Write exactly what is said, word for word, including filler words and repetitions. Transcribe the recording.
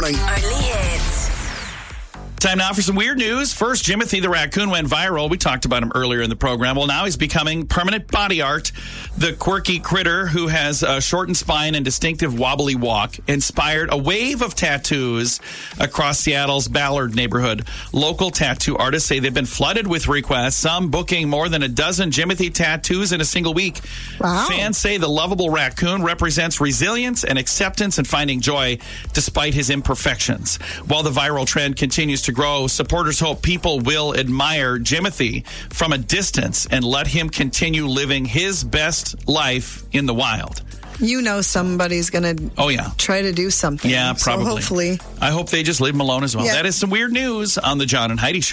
morning. Early hits. Time now for some weird news. First, Jimothy the raccoon went viral. We talked about him earlier in the program. Well, now he's becoming permanent body art. The quirky critter, who has a shortened spine and distinctive wobbly walk, inspired a wave of tattoos across Seattle's Ballard neighborhood. Local tattoo artists say they've been flooded with requests, some booking more than a dozen Jimothy tattoos in a single week. Wow. Fans say the lovable raccoon represents resilience and acceptance and finding joy despite his imperfections. While the viral trend continues to grow, supporters hope people will admire Jimothy from a distance and let him continue living his best life in the wild. You know somebody's going to Oh, yeah. try to do something. Yeah, probably. So hopefully. I hope they just leave him alone as well. Yeah. That is some weird news on the John and Heidi Show.